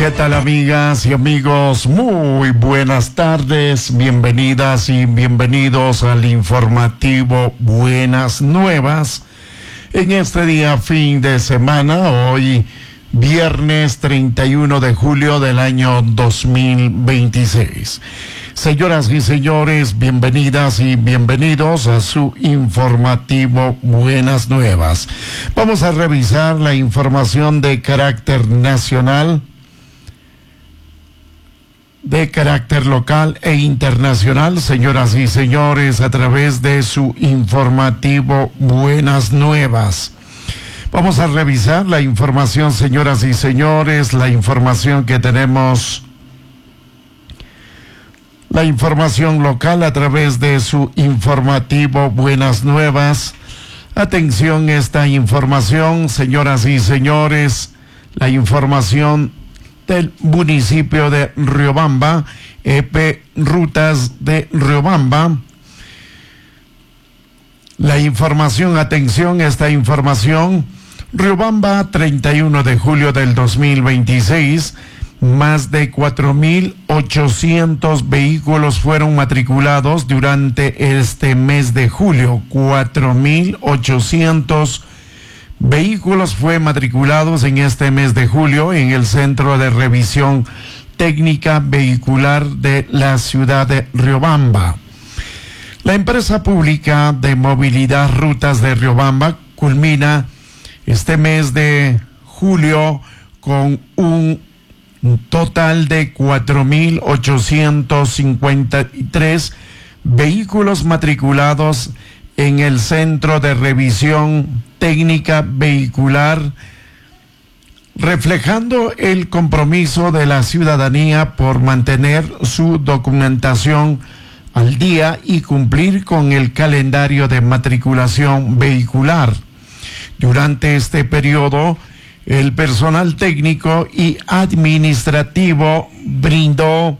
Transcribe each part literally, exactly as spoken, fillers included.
¿Qué tal, amigas y amigos? Muy buenas tardes, bienvenidas y bienvenidos al informativo Buenas Nuevas. En este día fin de semana, hoy viernes treinta y uno de julio del año dos mil veintiséis. Señoras y señores, bienvenidas y bienvenidos a su informativo Buenas Nuevas. Vamos a revisar la información de carácter nacional, de carácter local e internacional, señoras y señores, a través de su informativo Buenas Nuevas. Vamos a revisar la información, señoras y señores, la información que tenemos, la información local a través de su informativo Buenas Nuevas. Atención, esta información, señoras y señores, la información del municipio de Riobamba, E P Rutas de Riobamba. La información, atención, esta información, Riobamba, treinta y uno de julio del dos mil veintiséis, más de cuatro mil ochocientos vehículos fueron matriculados durante este mes de julio. cuatro mil ochocientos vehículos fue matriculados en este mes de julio en el Centro de Revisión Técnica Vehicular de la ciudad de Riobamba. La empresa pública de movilidad Rutas de Riobamba culmina este mes de julio con un total de cuatro mil ochocientos cincuenta y tres vehículos matriculados en el Centro de Revisión Técnica Vehicular, reflejando el compromiso de la ciudadanía por mantener su documentación al día y cumplir con el calendario de matriculación vehicular. Durante este periodo, el personal técnico y administrativo brindó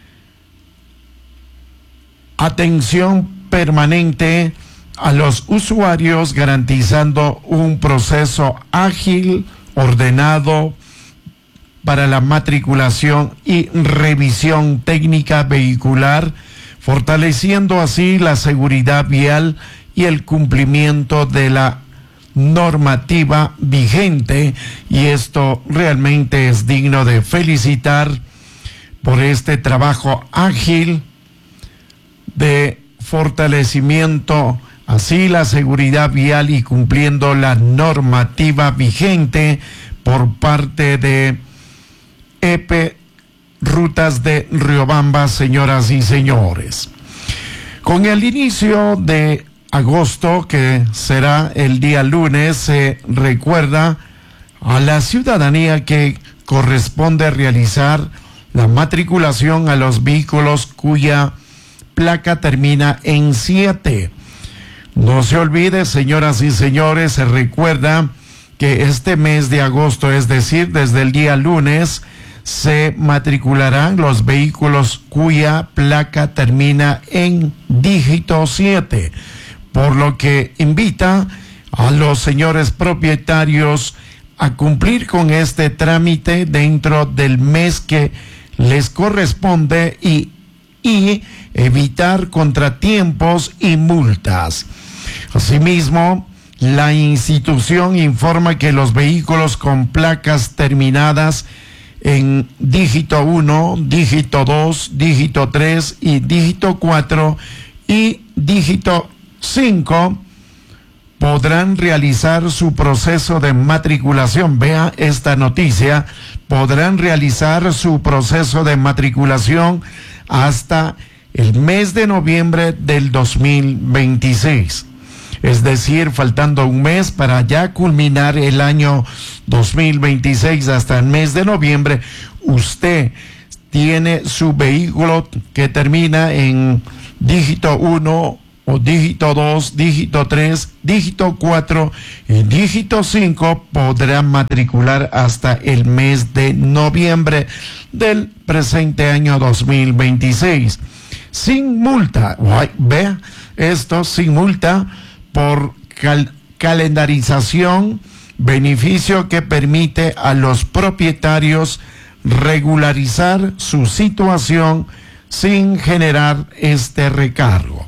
atención permanente a los usuarios, garantizando un proceso ágil, ordenado para la matriculación y revisión técnica vehicular, fortaleciendo así la seguridad vial y el cumplimiento de la normativa vigente. Y esto realmente es digno de felicitar por este trabajo ágil de fortalecimiento así la seguridad vial y cumpliendo la normativa vigente por parte de E P Rutas de Riobamba, señoras y señores. Con el inicio de agosto, que será el día lunes, se recuerda a la ciudadanía que corresponde realizar la matriculación a los vehículos cuya placa termina en siete. No se olvide, señoras y señores, se recuerda que este mes de agosto, es decir, desde el día lunes, se matricularán los vehículos cuya placa termina en dígito siete, por lo que invita a los señores propietarios a cumplir con este trámite dentro del mes que les corresponde y, y evitar contratiempos y multas. Asimismo, la institución informa que los vehículos con placas terminadas en dígito uno, dígito dos, dígito tres y dígito cuatro y dígito cinco podrán realizar su proceso de matriculación. Vea esta noticia, podrán realizar su proceso de matriculación hasta el mes de noviembre del dos mil veintiséis. Es decir, faltando un mes para ya culminar el año dos mil veintiséis, hasta el mes de noviembre, usted tiene su vehículo que termina en dígito uno o dígito dos, dígito tres, dígito cuatro y dígito cinco, podrá matricular hasta el mes de noviembre del presente año dos mil veintiséis. Sin multa, vea esto, sin multa, por cal calendarización, beneficio que permite a los propietarios regularizar su situación sin generar este recargo.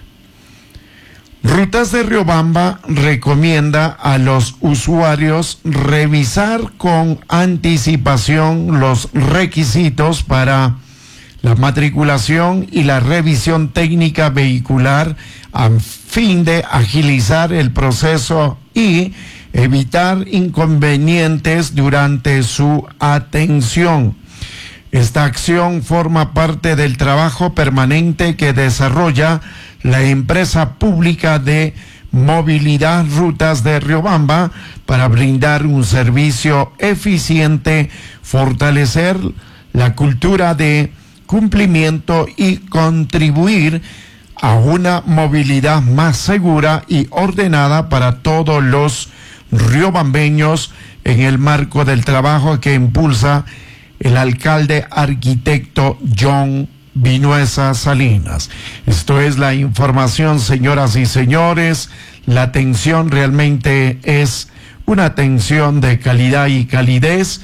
Rutas de Riobamba recomienda a los usuarios revisar con anticipación los requisitos para la matriculación y la revisión técnica vehicular a fin de agilizar el proceso y evitar inconvenientes durante su atención. Esta acción forma parte del trabajo permanente que desarrolla la empresa pública de movilidad Rutas de Riobamba para brindar un servicio eficiente, fortalecer la cultura de cumplimiento y contribuir a una movilidad más segura y ordenada para todos los riobambeños en el marco del trabajo que impulsa el alcalde arquitecto John Vinuesa Salinas. Esto es la información, señoras y señores. La atención realmente es una atención de calidad y calidez,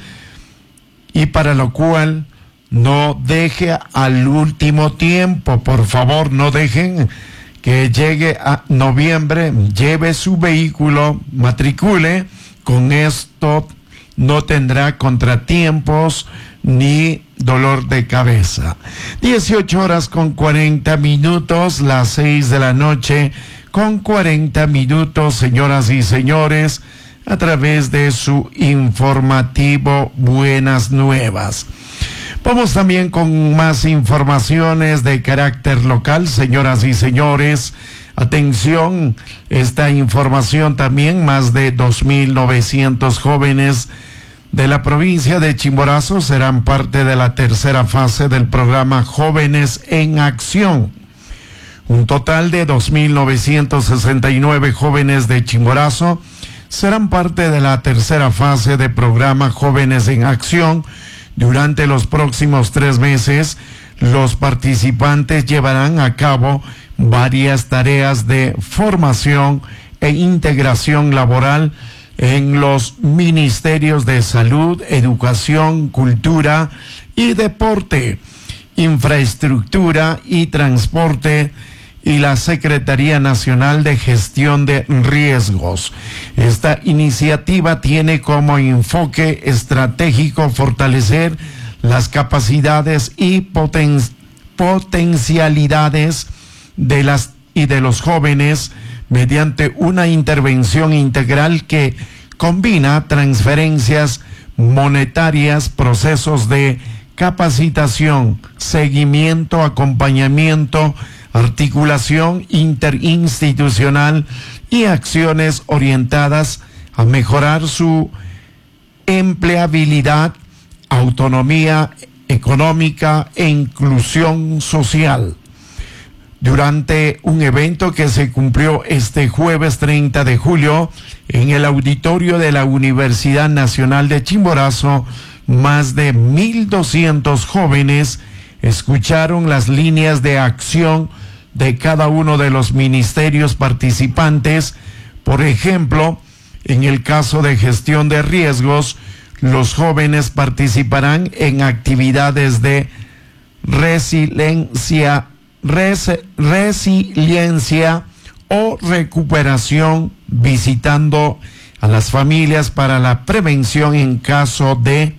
y para lo cual no deje al último tiempo, por favor, no dejen que llegue a noviembre, lleve su vehículo, matricule. Con esto no tendrá contratiempos ni dolor de cabeza. dieciocho horas con cuarenta minutos, las seis de la noche con cuarenta minutos, señoras y señores, a través de su informativo Buenas Nuevas. Vamos también con más informaciones de carácter local, señoras y señores. Atención, esta información también: más de dos mil novecientos jóvenes de la provincia de Chimborazo serán parte de la tercera fase del programa Jóvenes en Acción. Un total de dos mil novecientos sesenta y nueve jóvenes de Chimborazo serán parte de la tercera fase del programa Jóvenes en Acción. Durante los próximos tres meses, los participantes llevarán a cabo varias tareas de formación e integración laboral en los ministerios de Salud, Educación, Cultura y Deporte, Infraestructura y Transporte, y la Secretaría Nacional de Gestión de Riesgos. Esta iniciativa tiene como enfoque estratégico fortalecer las capacidades y poten potencialidades de las y de los jóvenes mediante una intervención integral que combina transferencias monetarias, procesos de capacitación, seguimiento, acompañamiento, articulación interinstitucional y acciones orientadas a mejorar su empleabilidad, autonomía económica e inclusión social. Durante un evento que se cumplió este jueves treinta de julio en el auditorio de la Universidad Nacional de Chimborazo, más de mil doscientos jóvenes escucharon las líneas de acción de cada uno de los ministerios participantes. Por ejemplo, en el caso de gestión de riesgos, los jóvenes participarán en actividades de resiliencia, res, resiliencia o recuperación, visitando a las familias para la prevención en caso de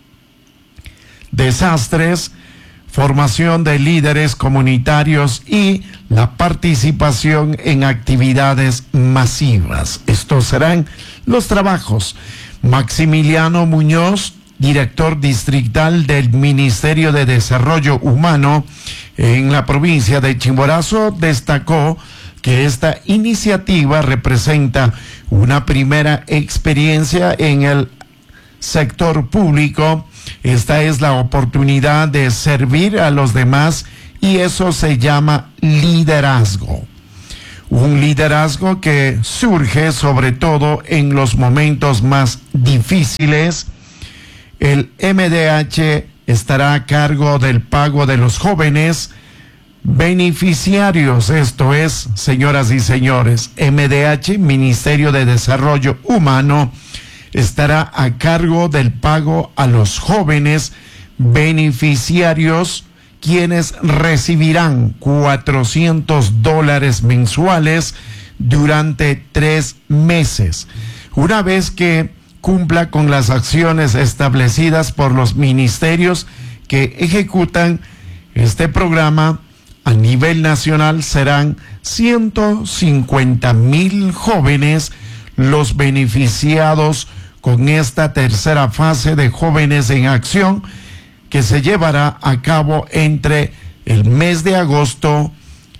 desastres, formación de líderes comunitarios y la participación en actividades masivas. Estos serán los trabajos. Maximiliano Muñoz, director distrital del Ministerio de Desarrollo Humano en la provincia de Chimborazo, destacó que esta iniciativa representa una primera experiencia en el sector público. Esta es la oportunidad de servir a los demás y eso se llama liderazgo. Un liderazgo que surge sobre todo en los momentos más difíciles. El M D H estará a cargo del pago de los jóvenes beneficiarios. Esto es, señoras y señores, M D H, Ministerio de Desarrollo Humano, estará a cargo del pago a los jóvenes beneficiarios, quienes recibirán cuatrocientos dólares mensuales durante tres meses, una vez que cumpla con las acciones establecidas por los ministerios que ejecutan este programa. A nivel nacional serán ciento cincuenta mil jóvenes los beneficiados con esta tercera fase de Jóvenes en Acción, que se llevará a cabo entre el mes de agosto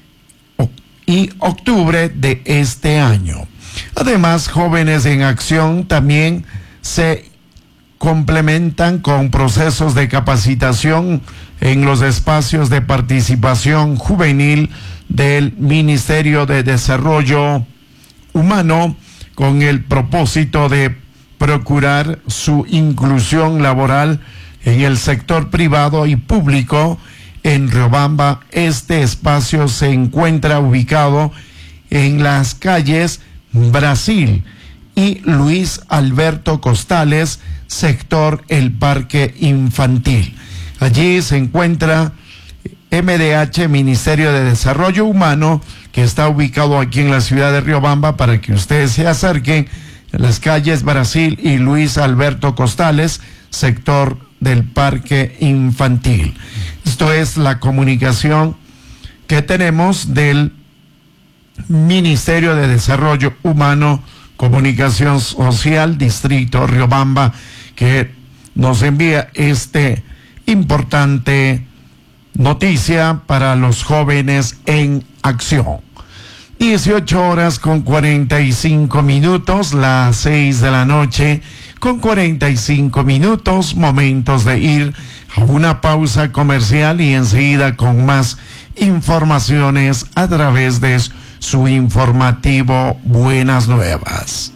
y octubre de este año. Además, Jóvenes en Acción también se complementan con procesos de capacitación en los espacios de participación juvenil del Ministerio de Desarrollo Humano, con el propósito de procurar su inclusión laboral en el sector privado y público en Riobamba. Este espacio se encuentra ubicado en las calles Brasil y Luis Alberto Costales, sector El Parque Infantil. Allí se encuentra M D H, Ministerio de Desarrollo Humano, que está ubicado aquí en la ciudad de Riobamba, para que ustedes se acerquen a las calles Brasil y Luis Alberto Costales, sector del Parque Infantil. Esto es la comunicación que tenemos del Ministerio de Desarrollo Humano, Comunicación Social, Distrito Riobamba, que nos envía este importante noticia para los Jóvenes en Acción. dieciocho horas con cuarenta y cinco minutos, las seis de la noche con cuarenta y cinco minutos, momentos de ir a una pausa comercial y enseguida con más informaciones a través de su informativo Buenas Nuevas.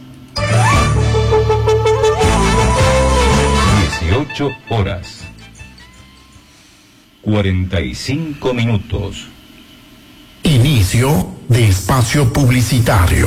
dieciocho horas cuarenta y cinco minutos. Inicio de espacio publicitario.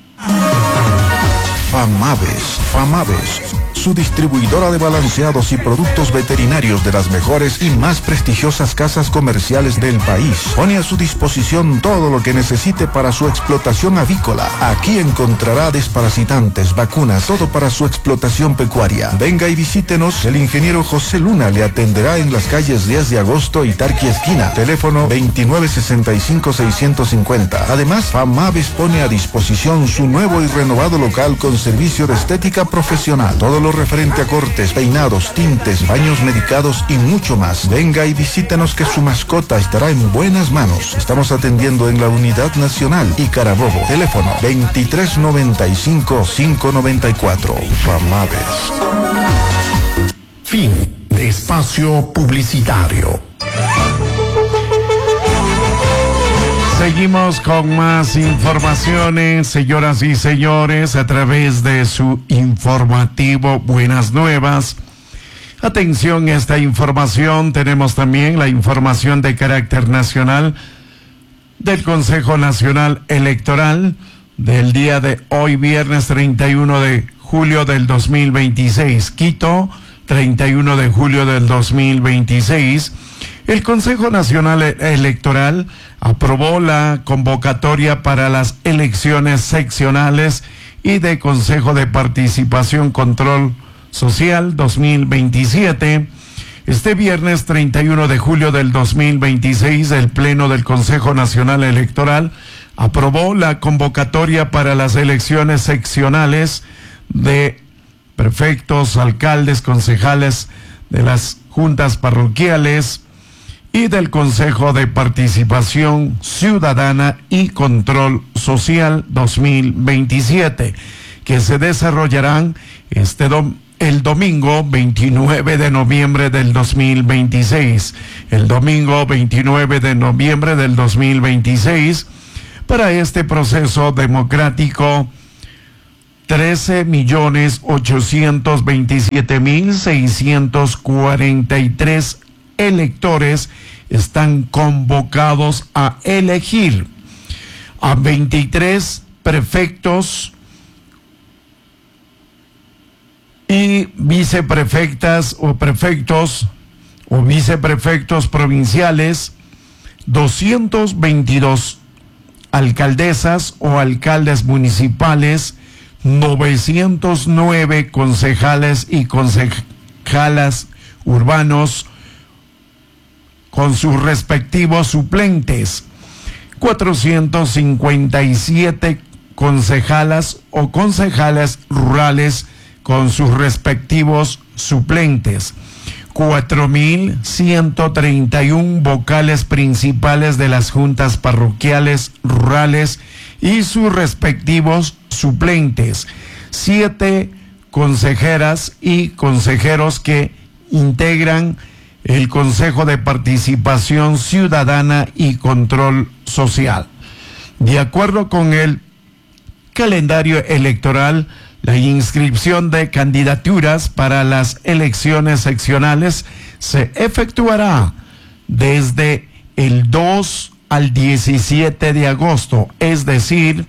Famaves, Famaves, su distribuidora de balanceados y productos veterinarios de las mejores y más prestigiosas casas comerciales del país. Pone a su disposición todo lo que necesite para su explotación avícola. Aquí encontrará desparasitantes, vacunas, todo para su explotación pecuaria. Venga y visítenos, el ingeniero José Luna le atenderá en las calles diez de agosto y Tarqui esquina. Teléfono veintinueve sesenta y cinco seiscientos cincuenta. Además, Famaves pone a disposición su nuevo y renovado local con servicio de estética profesional. Todo lo referente a cortes, peinados, tintes, baños medicados y mucho más. Venga y visítenos, que su mascota estará en buenas manos. Estamos atendiendo en la Unidad Nacional y Carabobo. Teléfono veintitrés noventa y cinco cinco noventa y cuatro. Famaves. Fin de espacio publicitario. Seguimos con más informaciones, señoras y señores, a través de su informativo Buenas Nuevas. Atención a esta información. Tenemos también la información de carácter nacional del Consejo Nacional Electoral del día de hoy, viernes treinta y uno de julio del dos mil veintiséis. Quito, treinta y uno de julio del dos mil veintiséis. El Consejo Nacional Electoral aprobó la convocatoria para las elecciones seccionales y de Consejo de Participación Control Social dos mil veintisiete. Este viernes treinta y uno de julio del dos mil veintiséis, el Pleno del Consejo Nacional Electoral aprobó la convocatoria para las elecciones seccionales de prefectos, alcaldes, concejales de las juntas parroquiales y del Consejo de Participación Ciudadana y Control Social dos mil veintisiete, que se desarrollarán este dom el domingo veintinueve de noviembre del dos mil veintiséis. El domingo veintinueve de noviembre del dos mil veintiséis, para este proceso democrático, trece millones ochocientos veintisiete mil seiscientos cuarenta y tres electores están convocados a elegir a veintitrés prefectos, y viceprefectas o prefectos o viceprefectos provinciales, doscientos veintidós alcaldesas o alcaldes municipales, novecientos nueve concejales y concejalas urbanos con sus respectivos suplentes, cuatrocientos cincuenta y siete concejalas o concejales rurales con sus respectivos suplentes, cuatro mil ciento treinta y uno vocales principales de las juntas parroquiales rurales y sus respectivos suplentes, siete consejeras y consejeros que integran el Consejo de Participación Ciudadana y Control Social. De acuerdo con el calendario electoral, la inscripción de candidaturas para las elecciones seccionales se efectuará desde el dos al diecisiete de agosto, es decir,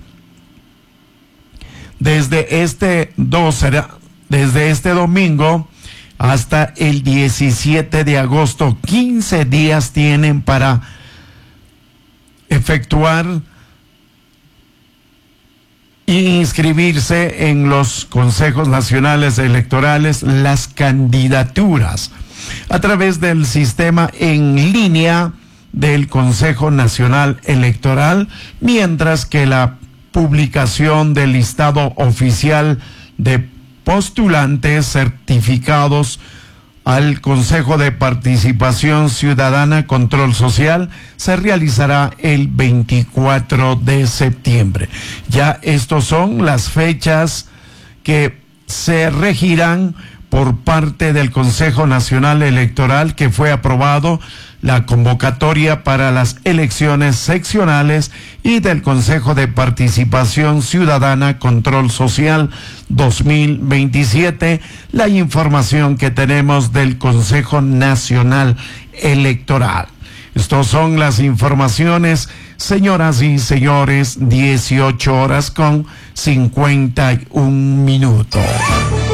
desde este dos será, desde este domingo hasta el diecisiete de agosto, quince días tienen para efectuar e inscribirse en los consejos nacionales electorales las candidaturas a través del sistema en línea del Consejo Nacional Electoral, mientras que la publicación del listado oficial de postulantes certificados al Consejo de Participación Ciudadana Control Social se realizará el veinticuatro de septiembre. Ya estos son las fechas que se regirán por parte del Consejo Nacional Electoral, que fue aprobado la convocatoria para las elecciones seccionales y del Consejo de Participación Ciudadana Control Social dos mil veintisiete, la información que tenemos del Consejo Nacional Electoral. Estas son las informaciones, señoras y señores, dieciocho horas con cincuenta y un minutos.